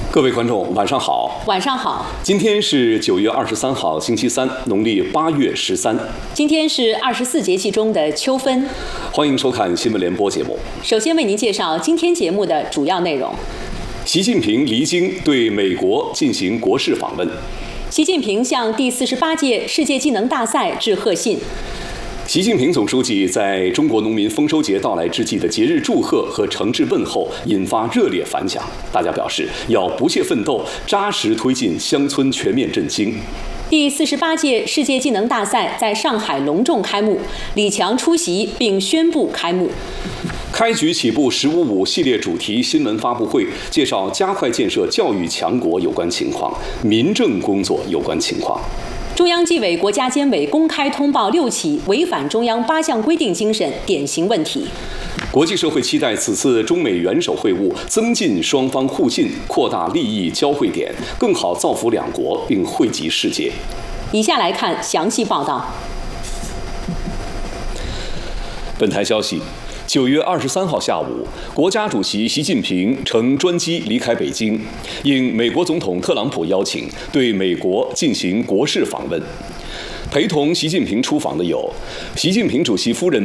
各位观众，晚上好。 晚上好。 今天是9月23号，星期三，农历8月13。 今天是24节气中的秋分。 欢迎收看新闻联播节目。 首先为您介绍今天节目的主要内容。 习近平离京对美国进行国事访问。 习近平向第48届世界技能大赛致贺信。 习近平总书记在中国农民丰收节到来之际的节日祝贺和诚挚问候引发热烈反响，大家表示要不懈奋斗，扎实推进乡村全面振兴。 第48届世界技能大赛在上海隆重开幕，李强出席并宣布开幕。 开局起步“15+5”系列主题新闻发布会，介绍加快建设教育强国有关情况、民政工作有关情况。 中央纪委国家监委公开通报6起违反中央8项规定精神典型问题。 国际社会期待此次中美元首会晤增进双方互信，扩大利益交汇点，更好造福两国并惠及世界。 以下来看详细报道。 本台消息，9月23号下午，国家主席习近平乘专机离开北京，应美国总统特朗普邀请，对美国进行国事访问。陪同习近平出访的有习近平主席夫人